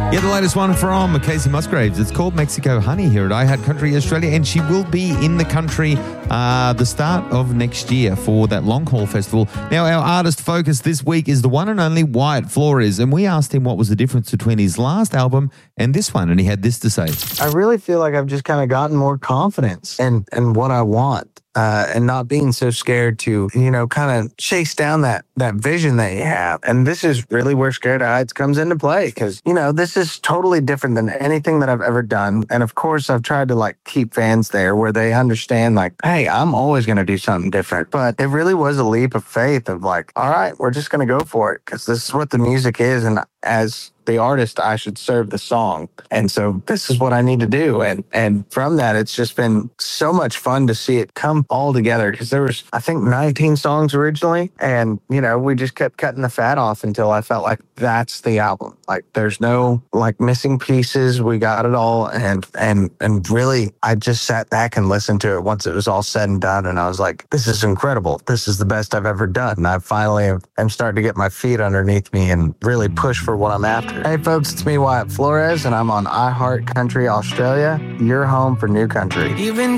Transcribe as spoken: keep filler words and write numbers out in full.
Yeah, the latest one from Casey Musgraves. It's called Mexico Honey here at iHeart Country Australia, and she will be in the country uh, the start of next year for that Long Haul Festival. Now, our artist focus this week is the one and only Wyatt Flores, and we asked him what was the difference between his last album and this one, and he had this to say. I really feel like I've just kind of gotten more confidence in, in what I want. Uh, and not being so scared to, you know, kind of chase down that that vision that you have. And this is really where Scared Heights comes into play because, you know, this is totally different than anything that I've ever done. And of course, I've tried to like keep fans there where they understand like, hey, I'm always going to do something different. But it really was a leap of faith of like, all right, we're just going to go for it because this is what the music is. And as the artist, I should serve the song. And so this is what I need to do. And and from that, it's just been so much fun to see it come all together because there was, I think, nineteen songs originally. And, you know, we just kept cutting the fat off until I felt like that's the album. Like there's no like missing pieces. We got it all. And, and, and really, I just sat back and listened to it once it was all said and done. And I was like, this is incredible. This is the best I've ever done. And I finally am, am starting to get my feet underneath me and really push for what I'm after. Hey folks, it's me, Wyatt Flores, and I'm on iHeart Country Australia, your home for new country. You've been